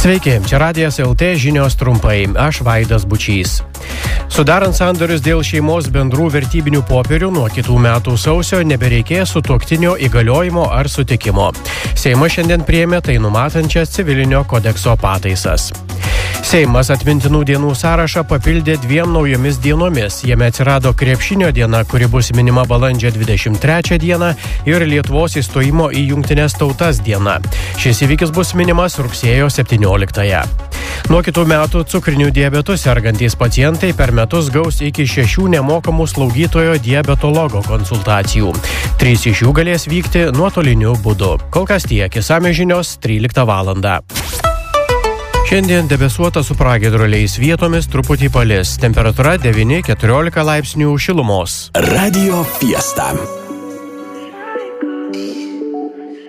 Sveiki, čia Radijas LT žinios trumpai, aš Vaidas Bučys. Sudarant sandorius dėl šeimos bendrų vertybinių popierių nuo kitų metų sausio nebereikės sutuoktinio įgaliojimo ar sutikimo. Seimas šiandien priėmė tai numatančias civilinio kodekso pataisas. Seimas atmintinų dienų sąrašą papildė 2 naujomis dienomis. Jame atsirado krepšinio diena, kuri bus minima balandžio 23 dieną, ir Lietuvos įstojimo į Jungtines tautas diena. Šis įvykis bus minimas rugsėjo 17-ąją. Nuo kitų metų cukriniu diabetu sergantys pacientai per metus gaus iki 6 nemokamų slaugytojo diabetologo konsultacijų. 3 iš jų galės vykti nuotoliniu būdu. Kol kas tiek, išsamios žinios 13 valandą. Šiandien debesuota su pragiedruliais, vietomis truputį palis. Temperatūra 9-14 laipsnių šilumos. Radio Fiesta.